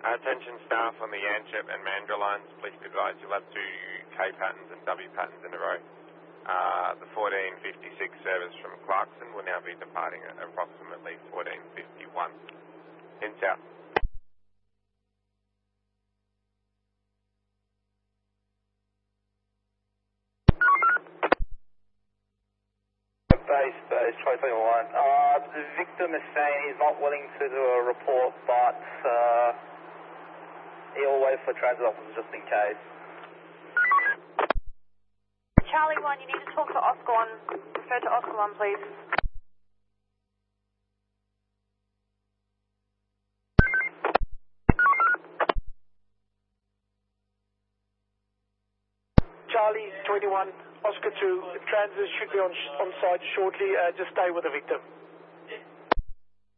Attention staff on the Yanchep and Mandurah lines, please be advised you'll have two K patterns and W patterns in a row. The 1456 service from Clarkson will now be departing at approximately 1451. In south. Base, Troy 21. The victim is saying he's not willing to do a report, but he'll wait for transit officers just in case. Charlie 1, you need to talk to Oscar 1. Refer to Oscar 1, please. Charlie 21, Oscar 2, transit should be on site shortly. Just stay with the victim.